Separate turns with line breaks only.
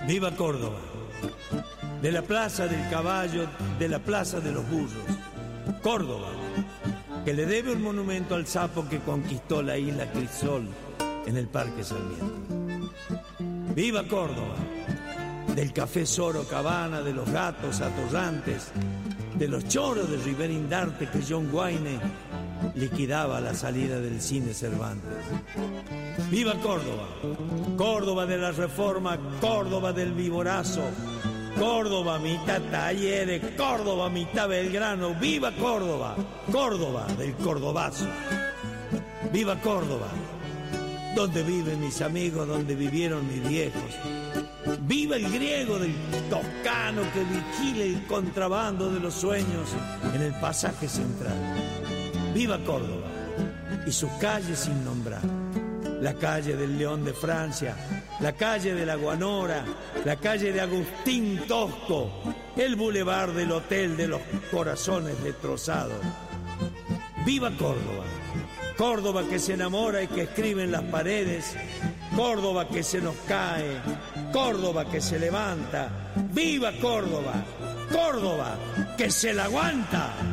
Viva Córdoba, de la Plaza del Caballo, de la Plaza de los Burros. Córdoba, que le debe un monumento al sapo que conquistó la isla Crisol en el Parque Sarmiento. Viva Córdoba, del Café Soro Cabana, de los gatos atorrantes, de los choros de Riverindarte que John Wayne liquidaba a la salida del cine Cervantes. ¡Viva Córdoba! Córdoba de la Reforma, Córdoba del Viborazo, Córdoba mitad Talleres, Córdoba mitad Belgrano. ¡Viva Córdoba! Córdoba del Cordobazo. ¡Viva Córdoba! Donde viven mis amigos, donde vivieron mis viejos. ¡Viva el griego del toscano que vigila el contrabando de los sueños en el pasaje central! ¡Viva Córdoba! Y sus calles sin nombrar. La calle del León de Francia, la calle de la Guanora, la calle de Agustín Tosco, el bulevar del Hotel de los Corazones Destrozados. ¡Viva Córdoba! Córdoba que se enamora y que escribe en las paredes, Córdoba que se nos cae, Córdoba que se levanta. ¡Viva Córdoba! Córdoba que se la aguanta.